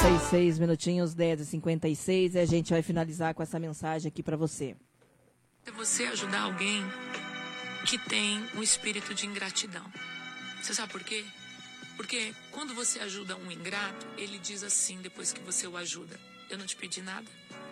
56 minutinhos, 10h56, e a gente vai finalizar com essa mensagem aqui para você. Você ajudar alguém que tem um espírito de ingratidão. Você sabe por quê? Porque quando você ajuda um ingrato, ele diz assim, depois que você o ajuda: eu não te pedi nada.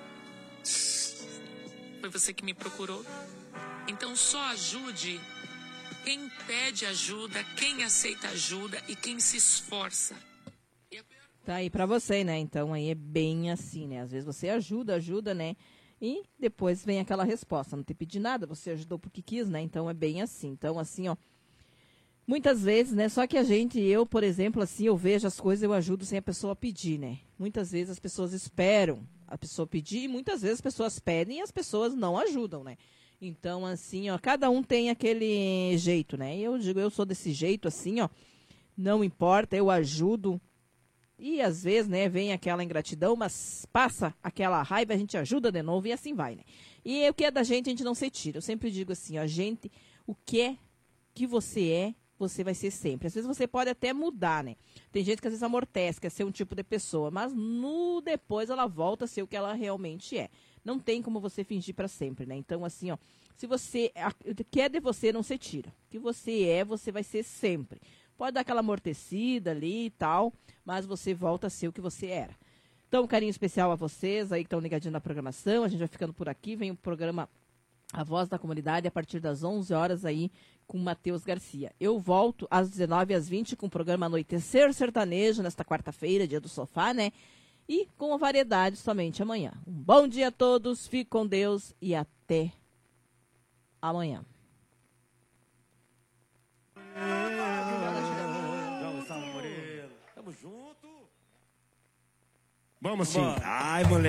Foi você que me procurou. Então só ajude quem pede ajuda, quem aceita ajuda e quem se esforça. Tá aí pra você, né? Então aí é bem assim, né? Às vezes você ajuda, né? E depois vem aquela resposta, não te pedi nada, você ajudou porque quis, né? Então é bem assim. Então assim, ó, muitas vezes, né? Só que eu, por exemplo, assim, eu vejo as coisas, eu ajudo sem a pessoa pedir, né? Muitas vezes as pessoas esperam a pessoa pedir e muitas vezes as pessoas pedem e as pessoas não ajudam, né? Então, assim, ó, cada um tem aquele jeito, né? E eu digo, eu sou desse jeito, assim, ó, não importa, eu ajudo. E às vezes, né, vem aquela ingratidão, mas passa aquela raiva, a gente ajuda de novo e assim vai, né? E o que é da gente, a gente não se tira. Eu sempre digo assim, ó, gente, o que é que você vai ser sempre. Às vezes você pode até mudar, né? Tem gente que às vezes amortece, quer ser um tipo de pessoa, mas no depois ela volta a ser o que ela realmente é. Não tem como você fingir para sempre, né? Então, assim, ó, se você quer de você, não se tira. O que você é, você vai ser sempre. Pode dar aquela amortecida ali e tal, mas você volta a ser o que você era. Então, um carinho especial a vocês aí que estão ligadinhos na programação. A gente vai ficando por aqui. Vem o programa A Voz da Comunidade a partir das 11 horas aí com o Matheus Garcia. Eu volto às 19h20 com o programa Anoitecer Sertanejo nesta quarta-feira, dia do sofá, né? E com a variedade somente amanhã. Um bom dia a todos, fique com Deus e até amanhã. Vamos sim. Ai, moleque.